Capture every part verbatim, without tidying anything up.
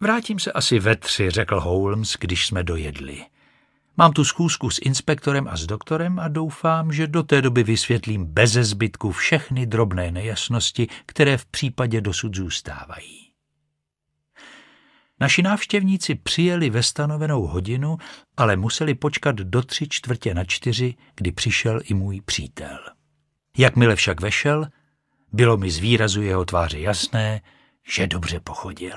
Vrátím se asi ve tři, řekl Holmes, když jsme dojedli. Mám tu schůzku s inspektorem a s doktorem a doufám, že do té doby vysvětlím beze zbytku všechny drobné nejasnosti, které v případě dosud zůstávají. Naši návštěvníci přijeli ve stanovenou hodinu, ale museli počkat do tři čtvrtě na čtyři, kdy přišel i můj přítel. Jakmile však vešel, bylo mi z výrazu jeho tváře jasné, že dobře pochodil.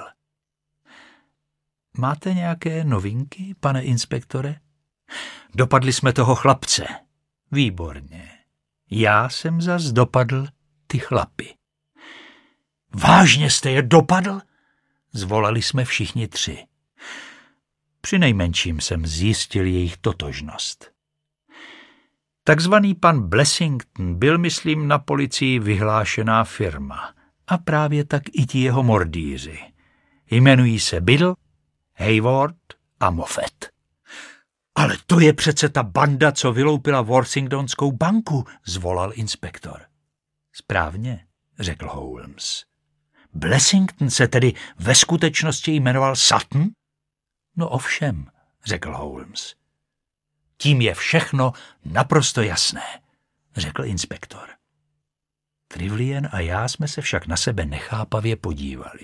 Máte nějaké novinky, pane inspektore? Dopadli jsme toho chlapce. Výborně. Já jsem zas dopadl ty chlapy. Vážně jste je dopadl? Zvolali jsme všichni tři. Přinejmenším jsem zjistil jejich totožnost. Takzvaný pan Blessington byl, myslím, na policii vyhlášená firma. A právě tak i ti jeho mordýři. Jmenují se Biddle, Hayward a Moffat. Ale to je přece ta banda, co vyloupila Worthingtonskou banku, zvolal inspektor. Správně, řekl Holmes. Blessington se tedy ve skutečnosti jmenoval Sutton? No ovšem, řekl Holmes. Tím je všechno naprosto jasné, řekl inspektor. Trevilian a já jsme se však na sebe nechápavě podívali.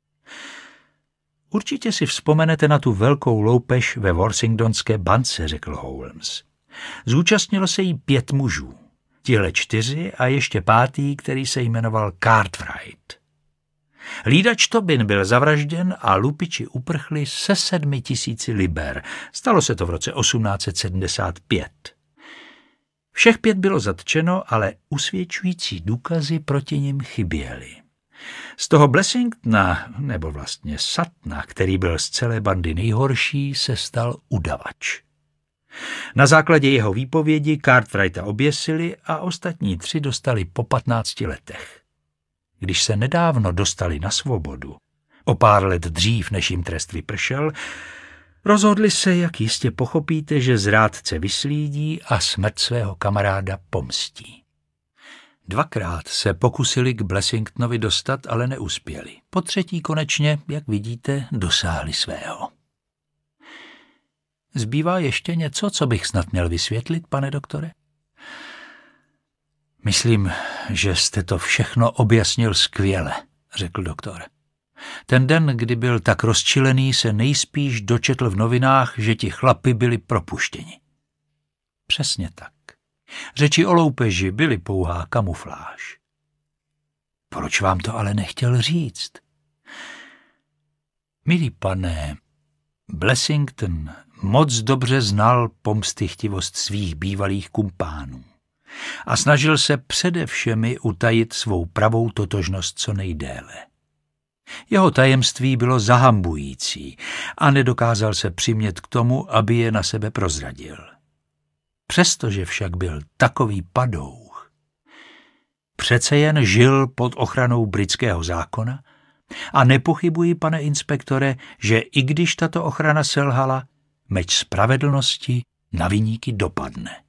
Určitě si vzpomenete na tu velkou loupež ve Worthingtonské bance, řekl Holmes. Zúčastnilo se jí pět mužů, tihle čtyři a ještě pátý, který se jmenoval Cartwright. Hlídač Tobin byl zavražděn a lupiči uprchli se sedmi tisíci liber. Stalo se to v roce osmnáct set sedmdesát pět. Všech pět bylo zatčeno, ale usvědčující důkazy proti nim chyběly. Z toho Blessingtona, nebo vlastně Suttona, který byl z celé bandy nejhorší, se stal udavač. Na základě jeho výpovědi Cartwrighta oběsili a ostatní tři dostali po patnácti letech. Když se nedávno dostali na svobodu, o pár let dřív, než jim trest vypršel, rozhodli se, jak jistě pochopíte, že zrádce vyslídí a smrt svého kamaráda pomstí. Dvakrát se pokusili k Blessingtonovi dostat, ale neuspěli. Po třetí konečně, jak vidíte, dosáhli svého. Zbývá ještě něco, co bych snad měl vysvětlit, pane doktore? Myslím, že jste to všechno objasnil skvěle, řekl doktor. Ten den, kdy byl tak rozčilený, se nejspíš dočetl v novinách, že ti chlapi byli propuštěni. Přesně tak. Řeči o loupeži byly pouhá kamufláž. Proč vám to ale nechtěl říct? Milý pane, Blessington moc dobře znal pomstychtivost svých bývalých kumpánů a snažil se předevšemi utajit svou pravou totožnost co nejdéle. Jeho tajemství bylo zahambující a nedokázal se přimět k tomu, aby je na sebe prozradil. Přestože však byl takový padouch, přece jen žil pod ochranou britského zákona a nepochybuji, pane inspektore, že i když tato ochrana selhala, meč spravedlnosti na viníky dopadne.